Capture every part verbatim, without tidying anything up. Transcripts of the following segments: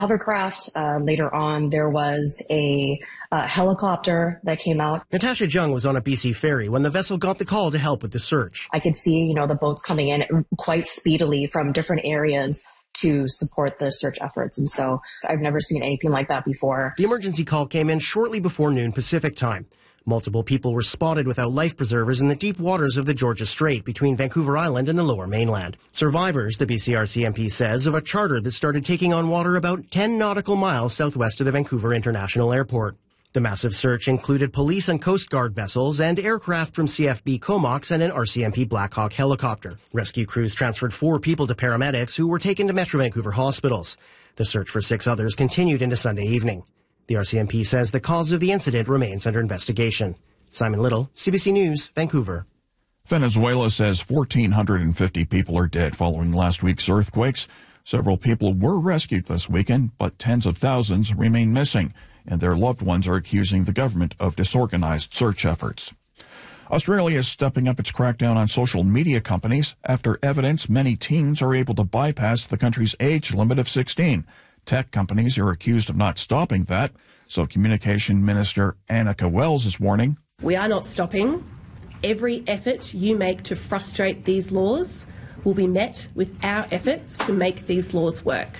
hovercraft. Uh, later on, there was a uh, helicopter that came out. Natasha Jung was on a B C ferry when the vessel got the call to help with the search. I could see, you know, the boats coming in quite speedily from different areas to support the search efforts. And so I've never seen anything like that before. The emergency call came in shortly before noon Pacific time. Multiple people were spotted without life preservers in the deep waters of the Georgia Strait between Vancouver Island and the Lower Mainland. Survivors, the B C R C M P says, of a charter that started taking on water about ten nautical miles southwest of the Vancouver International Airport. The massive search included police and Coast Guard vessels and aircraft from C F B Comox and an R C M P Black Hawk helicopter. Rescue crews transferred four people to paramedics who were taken to Metro Vancouver hospitals. The search for six others continued into Sunday evening. The R C M P says the cause of the incident remains under investigation. Simon Little, C B C News, Vancouver. Venezuela says one thousand four hundred fifty people are dead following last week's earthquakes. Several people were rescued this weekend, but tens of thousands remain missing, and their loved ones are accusing the government of disorganized search efforts. Australia is stepping up its crackdown on social media companies after evidence many teens are able to bypass the country's age limit of sixteen. Tech companies are accused of not stopping that, so Communication Minister Annika Wells is warning. We are not stopping. Every effort you make to frustrate these laws will be met with our efforts to make these laws work.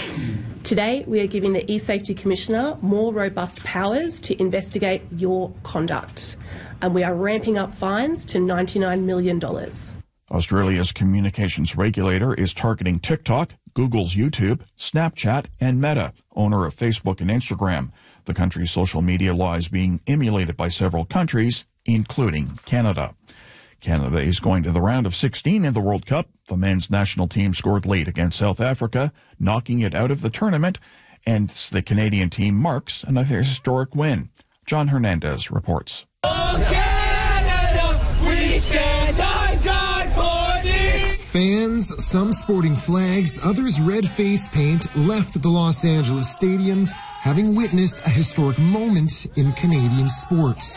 Today, we are giving the E-Safety Commissioner more robust powers to investigate your conduct, and we are ramping up fines to ninety-nine million dollars. Australia's communications regulator is targeting TikTok, Google's YouTube, Snapchat, and Meta, owner of Facebook and Instagram. The country's social media law is being emulated by several countries, including Canada. Canada is going to the round of sixteen in the World Cup. The men's national team scored late against South Africa, knocking it out of the tournament, and the Canadian team marks another historic win. John Hernandez reports. Oh, Canada, we stand on guard for thee. Fans, some sporting flags, others red face paint, left the Los Angeles Stadium, having witnessed a historic moment in Canadian sports.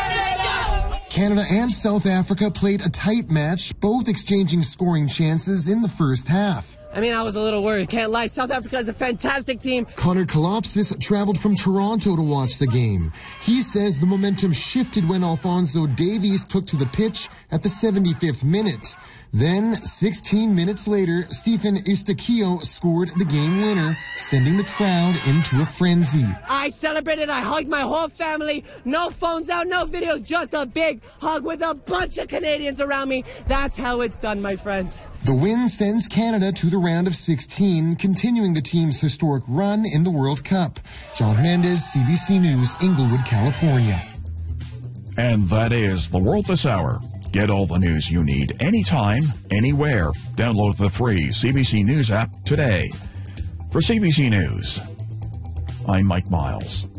Canada and South Africa played a tight match, both exchanging scoring chances in the first half. I mean, I was a little worried, can't lie. South Africa is a fantastic team. Connor Kalopsis traveled from Toronto to watch the game. He says the momentum shifted when Alphonso Davies took to the pitch at the seventy-fifth minute. Then, sixteen minutes later, Stephen Eustaquio scored the game winner, sending the crowd into a frenzy. I celebrated, I hugged my whole family. No phones out, no videos, just a big hug with a bunch of Canadians around me. That's how it's done, my friends. The win sends Canada to the round of sixteen, continuing the team's historic run in the World Cup. John Hernandez, C B C News, Inglewood, California. And that is The World This Hour. Get all the news you need anytime, anywhere. Download the free C B C News app today. For C B C News, I'm Mike Miles.